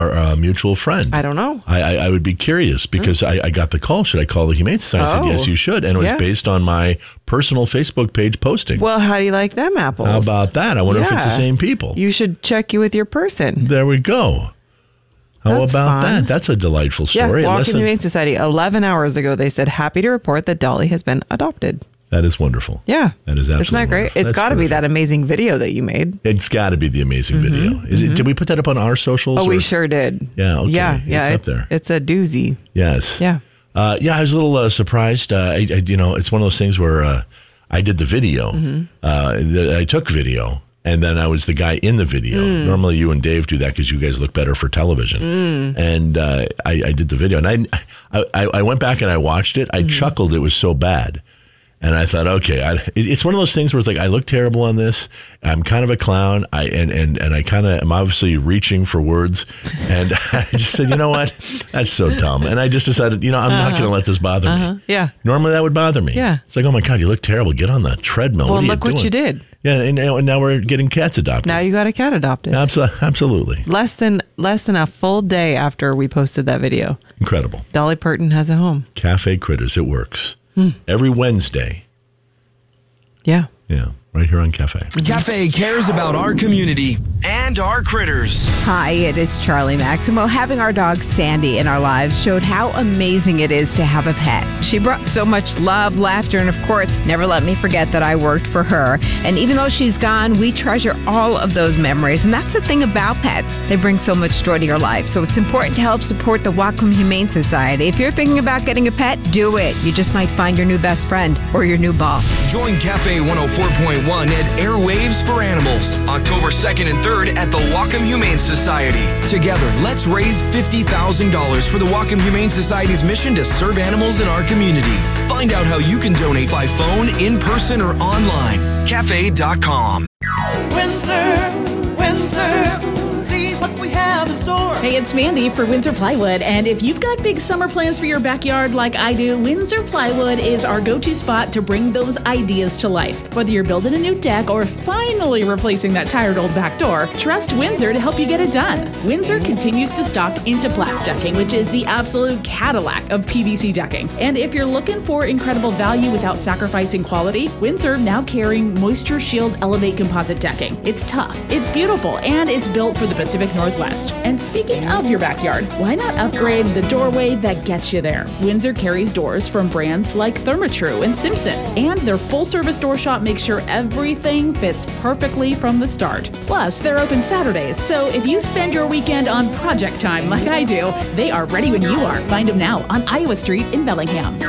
a mutual friend? I don't know. I would be curious because I got the call. Should I call the Humane Society? I said, yes, you should. And it was based on my personal Facebook page posting. Well, how do you like them apples? How about that? I wonder if it's the same people. You should check you with your person. There we go. How That's about fun. that? That's a delightful story. Yeah, Walking Humane Society, 11 hours ago, they said, happy to report that Dolly has been adopted. That is wonderful. Yeah. That is absolutely Isn't that great? wonderful. It's got to be that amazing video that you made. It's got to be the amazing video. Is it? Did we put that up on our socials? Oh, we sure did. Yeah, okay. Yeah, It's up there. It's a doozy. Yes. Yeah. I was a little surprised. It's one of those things where I did the video. I took video, and then I was the guy in the video. Normally, you and Dave do that because you guys look better for television. And I did the video, and I went back and I watched it. I chuckled. It was so bad. And I thought, okay, it's one of those things where it's like, I look terrible on this. I'm kind of a clown. And I kind of am obviously reaching for words. And I just said, you know what? That's so dumb. And I just decided, I'm not going to let this bother me. Yeah. Normally that would bother me. Yeah. It's like, oh my God, you look terrible. Get on the treadmill. Well, what are look you doing? what you did. Yeah. And now we're getting cats adopted. Now you got a cat adopted. Absolutely. Less than a full day after we posted that video. Incredible. Dolly Parton has a home. Cafe Critters. It works. Every Wednesday. Yeah. Yeah. Right here on Cafe. Cafe cares about our community and our critters. Hi, it is Charlie Maximo. Having our dog Sandy in our lives showed how amazing it is to have a pet. She brought so much love, laughter, and of course, never let me forget that I worked for her. And even though she's gone, we treasure all of those memories. And that's the thing about pets. They bring so much joy to your life. So it's important to help support the Whatcom Humane Society. If you're thinking about getting a pet, do it. You just might find your new best friend or your new boss. Join Cafe 104.1 at Airwaves for Animals, October 2nd and 3rd at the Whatcom Humane Society. Together, let's raise $50,000 for the Whatcom Humane Society's mission to serve animals in our community. Find out how you can donate by phone, in person, or online. Cafe.com. Windsor, see what we have in store. Hey, it's Mandy for Windsor Plywood, and if you've got big summer plans for your backyard like I do, Windsor Plywood is our go-to spot to bring those ideas to life. Whether you're building a new deck or finally replacing that tired old back door, trust Windsor to help you get it done. Windsor continues to stock Intoplast decking, which is the absolute Cadillac of PVC decking. And if you're looking for incredible value without sacrificing quality, Windsor now carrying Moisture Shield Elevate composite decking. It's tough, it's beautiful, and it's built for the Pacific Northwest. And speaking of your backyard, why not upgrade the doorway that gets you there? Windsor carries doors from brands like Therma-Tru and Simpson, and their full-service door shop makes sure everything fits perfectly from the start. Plus, they're open Saturdays, so if you spend your weekend on project time like I do, they are ready when you are. Find them now on Iowa Street in Bellingham.